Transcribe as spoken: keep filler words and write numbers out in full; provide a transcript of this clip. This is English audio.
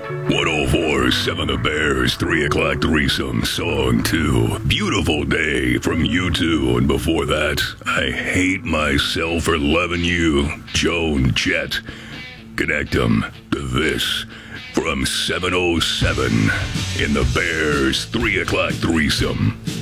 one oh four seven The Bears, three o'clock threesome, song two. Beautiful Day from U two. And before that, I Hate Myself for Loving You, Joan Jett. Connect them to this from seven oh seven in The Bears, three o'clock threesome.